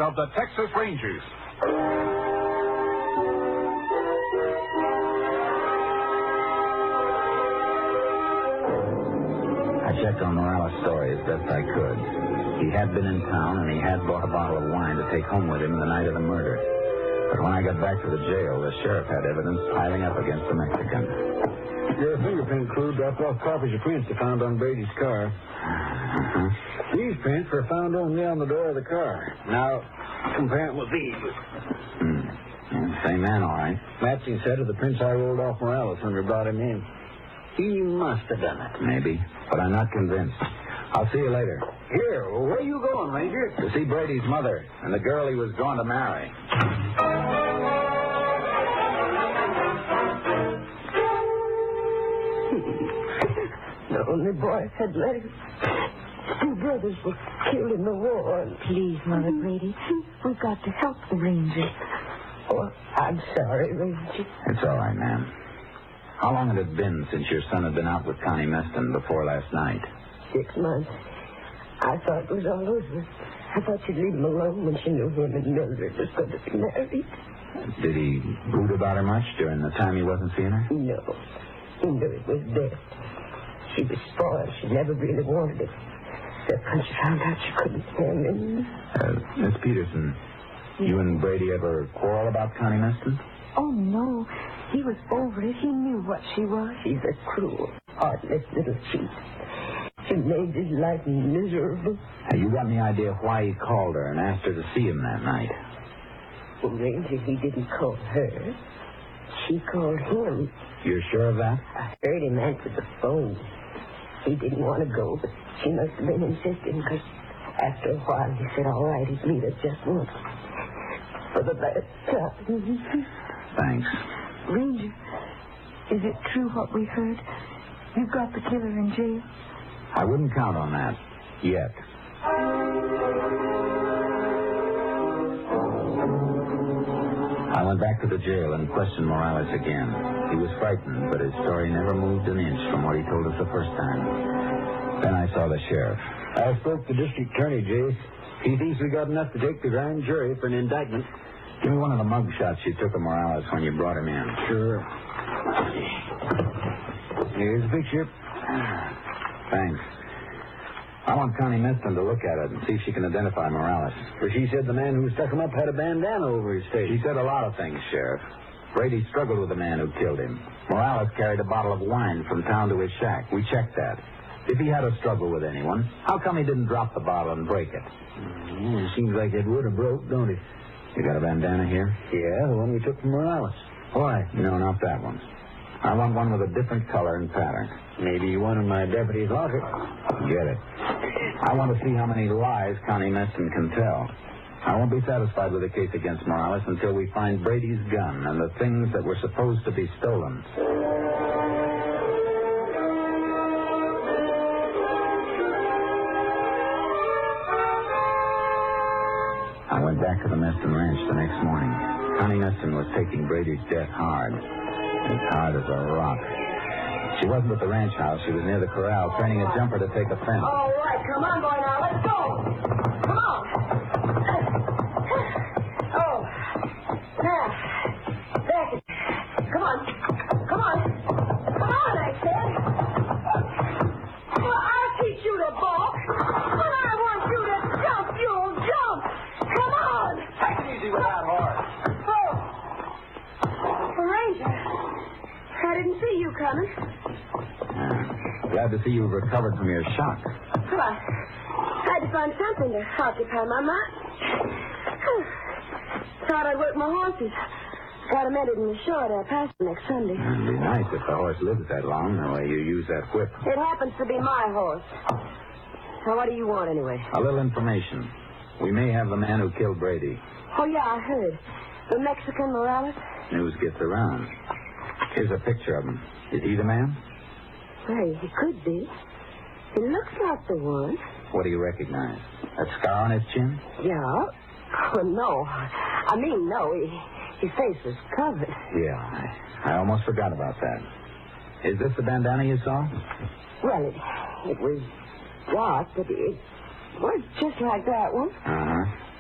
of the Texas Rangers. I checked on Morales' story as best I could. He had been in town, and he had bought a bottle of wine to take home with him the night of the murder. But when I got back to the jail, the sheriff had evidence piling up against the Mexican. Your fingerprint crew dropped off copies of prints they found on Brady's car. Uh-huh. These prints were found only on the door of the car. Now, compare them with these. Same man, all right. Matching set of the prints I rolled off Morales when we brought him in. He must have done it. Maybe, but I'm not convinced. I'll see you later. Here, where are you going, Ranger? To see Brady's mother and the girl he was going to marry. The only boy had legs. 2 brothers were killed in the war. Please, Mother Brady, we've got to help the Rangers. Oh, I'm sorry, Ranger. It's all right, ma'am. How long had it been since your son had been out with Connie Meston before last night? 6 months. I thought it was all over. I thought she'd leave him alone when she knew him and Mildred was going to be married. Did he brood about her much during the time he wasn't seeing her? No. He knew it was best. She was spoiled. She never really wanted it. Except when she found out she couldn't stand him. Miss Peterson, you and Brady ever quarrel about Connie Meston? Oh, no. He was over it. He knew what she was. She's a cruel, heartless little cheat. She made his life miserable. Have you got any idea why he called her and asked her to see him that night? Well, Ranger, he didn't call her. She called him. You're sure of that? I heard him answer the phone. He didn't want to go, but she must have been insisting, because after a while he said, all right, he'd meet her just once. For the last time. Thanks. Ranger, is it true what we heard? You've got the killer in jail? I wouldn't count on that. Yet. I went back to the jail and questioned Morales again. He was frightened, but his story never moved an inch from what he told us the first time. Then I saw the sheriff. I spoke to District Attorney, Jay. He thinks we got enough to take the grand jury for an indictment. Give me one of the mug shots you took of Morales when you brought him in. Sure. Here's the picture. Thanks. I want Connie Meston to look at it and see if she can identify Morales. For she said the man who stuck him up had a bandana over his face. She said a lot of things, Sheriff. Brady struggled with the man who killed him. Morales carried a bottle of wine from town to his shack. We checked that. If he had a struggle with anyone, how come he didn't drop the bottle and break it? It seems like it would have broke, don't it? You got a bandana here? Yeah, the one we took from Morales. Why? No, not that one. I want one with a different color and pattern. Maybe one of my deputies' locker. Get it. I want to see how many lies Connie Meston can tell. I won't be satisfied with the case against Morales until we find Brady's gun and the things that were supposed to be stolen. I went back to the Meston Ranch the next morning. Connie Meston was taking Brady's death hard. As hard as a rock. She wasn't at the ranch house. She was near the corral, training a jumper to take a fence. All right, come on, boy, now, let's go. Come on. Oh. Now, back it. Come on. Come on. Come on, I said. Well, I'll teach you to balk. When I want you to jump, you'll jump. Come on. Take it easy with that horse. Oh. Ranger. I didn't see you coming. Glad to see you recovered from your shock. Well, I had to find something to occupy my mind. Thought I'd work my horses. Got them entered in the show at El Paso next Sunday. It'd be nice if the horse lives that long, the way you use that whip. It happens to be my horse. Now, what do you want, anyway? A little information. We may have the man who killed Brady. Oh, yeah, I heard. The Mexican Morales? News gets around. Here's a picture of him. Is he the man? Well, he could be. He looks like the one. What do you recognize? That scar on his chin? Yeah. Well, no. I mean, no. His face was covered. Yeah, I almost forgot about that. Is this the bandana you saw? Well, it was dark, but it was just like that one. Uh-huh.